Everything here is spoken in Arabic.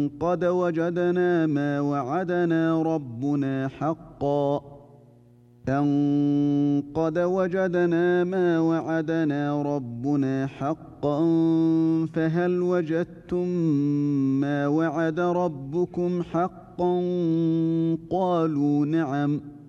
قد وجدنا ما وعدنا ربنا حقا فهل وجدتم ما وعد ربكم حقا قالوا نعم